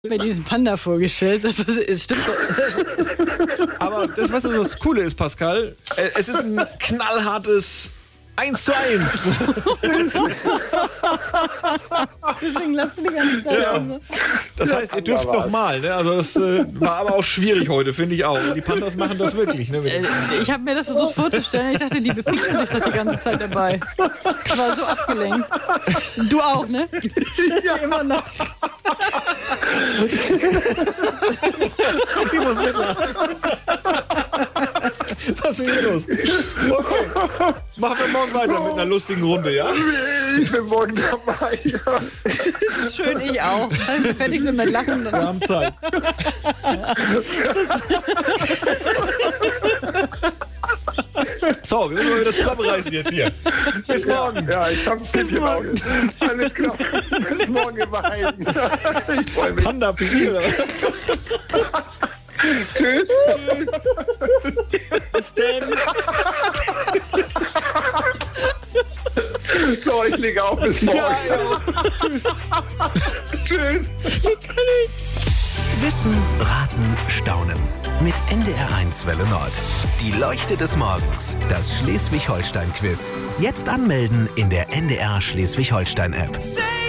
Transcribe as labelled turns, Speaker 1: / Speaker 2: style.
Speaker 1: mir diesen Panda vorgestellt. Es stimmt.
Speaker 2: Aber das, was das Coole ist, Pascal, es ist ein knallhartes 1:1.
Speaker 1: Deswegen lassen wir die ganze Zeit
Speaker 2: Ja.
Speaker 1: auf. Ne?
Speaker 2: Das heißt, ihr dürft nochmal. Ne? Also das war aber auch schwierig heute, finde ich auch. Und die Pandas machen das wirklich. Ne?
Speaker 1: Ich habe mir das versucht vorzustellen. Ich dachte, die bepicken sich doch die ganze Zeit dabei. Ich war so abgelenkt. Du auch, ne? Ja, immer noch.
Speaker 2: Ich muss mitlachen. Was ist hier los? Okay. Machen wir morgen weiter mit einer lustigen Runde, ja?
Speaker 3: Ich bin morgen dabei. Ja.
Speaker 1: Das ist schön, ich auch. Wenn wir fertig sind mit Lachen,
Speaker 2: Wir
Speaker 1: dann
Speaker 2: haben Zeit. So, wir müssen mal wieder zusammenreißen jetzt hier. Bis morgen.
Speaker 3: Ja, ich habe Pipi im Auge. Alles klar. Bis morgen immer heim. Ich freue mich.
Speaker 2: Panda Pipi, oder?
Speaker 3: Tschüss.
Speaker 2: Bis denn.
Speaker 3: So, ich lege auf. Bis morgen. Tschüss.
Speaker 4: Wissen, Raten, Staunen. Mit NDR1 Welle Nord. Die Leuchte des Morgens. Das Schleswig-Holstein-Quiz. Jetzt anmelden in der NDR Schleswig-Holstein-App.